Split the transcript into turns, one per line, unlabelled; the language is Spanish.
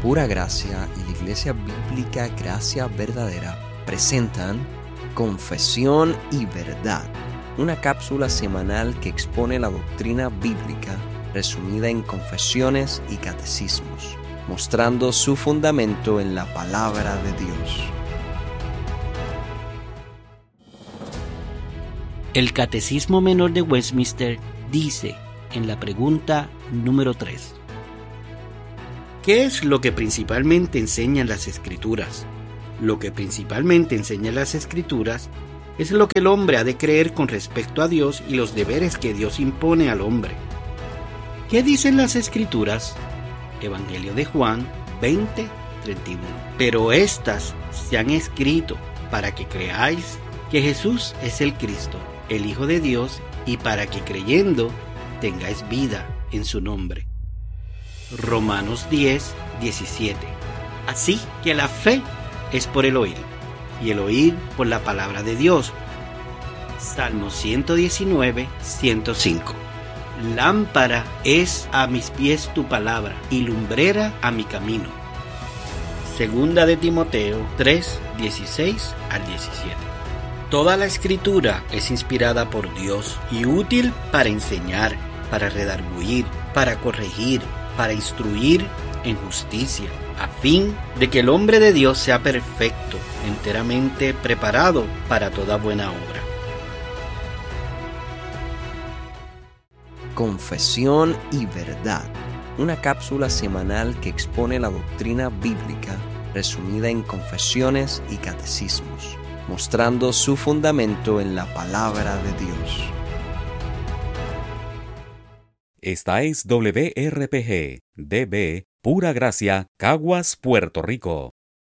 Pura Gracia y la Iglesia Bíblica Gracia Verdadera presentan Confesión y Verdad, una cápsula semanal que expone la doctrina bíblica resumida en confesiones y catecismos, mostrando su fundamento en la palabra de Dios.
El Catecismo Menor de Westminster dice en la pregunta número 3: ¿qué es lo que principalmente enseñan las Escrituras? Lo que principalmente enseñan las Escrituras es lo que el hombre ha de creer con respecto a Dios y los deberes que Dios impone al hombre. ¿Qué dicen las Escrituras? Evangelio de Juan 20:31. Pero estas se han escrito para que creáis que Jesús es el Cristo, el Hijo de Dios, y para que creyendo tengáis vida en su nombre. Romanos 10:17. Así que la fe es por el oír, y el oír por la palabra de Dios. Salmo 119:105. Lámpara es a mis pies tu palabra, y lumbrera a mi camino. Segunda de Timoteo 3:16 al 17. Toda la Escritura es inspirada por Dios y útil para enseñar, para redarguir, para corregir, para instruir en justicia, a fin de que el hombre de Dios sea perfecto, enteramente preparado para toda buena obra.
Confesión y Verdad, una cápsula semanal que expone la doctrina bíblica resumida en confesiones y catecismos, mostrando su fundamento en la palabra de Dios.
Esta es WRPG, DB, Pura Gracia, Caguas, Puerto Rico.